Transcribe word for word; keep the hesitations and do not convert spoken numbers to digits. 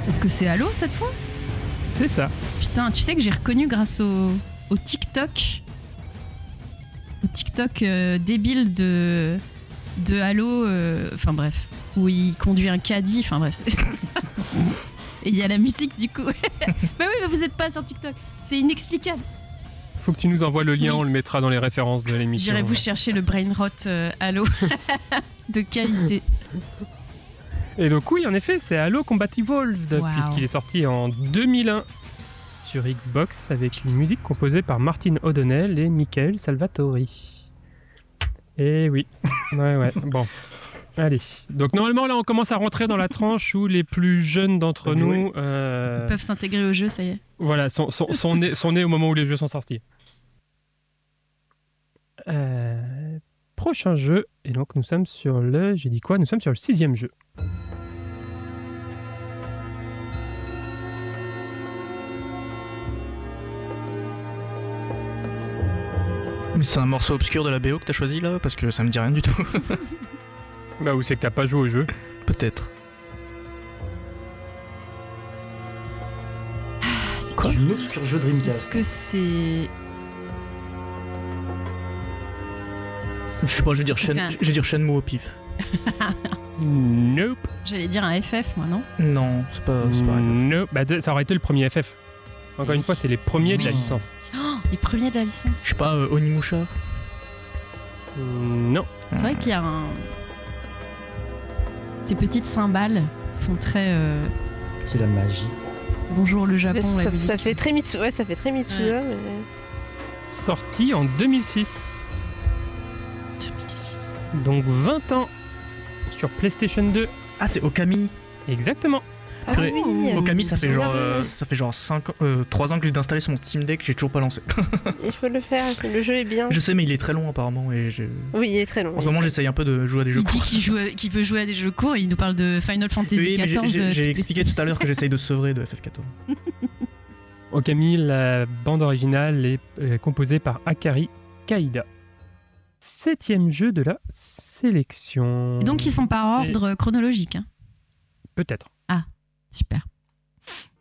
Est-ce que c'est Halo cette fois ? C'est ça. Putain, tu sais que j'ai reconnu grâce au, au TikTok, au TikTok euh, débile de, de Halo, enfin euh, bref, où il conduit un caddie, enfin bref. C'est... Et il y a la musique du coup. Bah oui, mais vous êtes pas sur TikTok, c'est inexplicable. Faut que tu nous envoies le lien, oui. On le mettra dans les références de l'émission. J'irai vous chercher le brain rot euh, Halo de qualité. Et donc oui, en effet, c'est Halo Combat Evolved, wow. Puisqu'il est sorti en deux mille un sur Xbox avec une musique composée par Martin O'Donnell et Michael Salvatori. Et oui, ouais ouais, bon. Allez, donc normalement là on commence à rentrer dans la tranche où les plus jeunes d'entre nous euh... peuvent s'intégrer au jeu, ça y est. Voilà, sont, sont, sont, nés, sont nés au moment où les jeux sont sortis. Euh, prochain jeu, et donc nous sommes sur le, j'ai dit quoi ? Nous sommes sur le sixième jeu. C'est un morceau obscur de la B O que t'as choisi là ? Parce que ça me dit rien du tout. Bah ou c'est que t'as pas joué au jeu. Peut-être. Ah, c'est quoi ? Un obscur jeu Dreamcast. Est-ce que c'est... Je sais pas, je vais dire, Shen... un... je vais dire Shenmue au pif. Nope. J'allais dire un F F moi, non ? Non, c'est pas, c'est pas nope. Bah, ça aurait été le premier F F. Encore oui. Une fois, c'est les premiers oui. de la licence. Oh, les premiers de la licence. Je sais pas, euh, Onimusha. Non. C'est vrai qu'il y a un... Ces petites cymbales font très... Euh... C'est la magie. Bonjour le Japon, ça, la ça fait très Mitsu... Ouais, ça fait très Mitsuya, ouais. mais... Sorti en deux mille six. deux mille six. Donc vingt ans sur PlayStation deux. Ah, c'est Okami. Exactement. Ah oui, oui, Okami, ça fait genre, euh, ça fait genre cinq, euh, trois ans que je l'ai installé sur mon Steam Deck, j'ai toujours pas lancé. Il faut le faire, le jeu est bien. Je sais, mais il est très long apparemment. Et je... Oui, il est très long. En ce moment, j'essaye un peu de jouer à des jeux il courts. Il dit qu'il, joue, qu'il veut jouer à des jeux courts, il nous parle de Final Fantasy oui, quatorze. J'ai, j'ai, j'ai expliqué tout à l'heure que j'essaye de sevrer de F F quatorze. Okami, la bande originale est euh, composée par Akari Kaida. Septième jeu de la sélection. Et donc ils sont par ordre et... chronologique. Hein. Peut-être. Ah, super.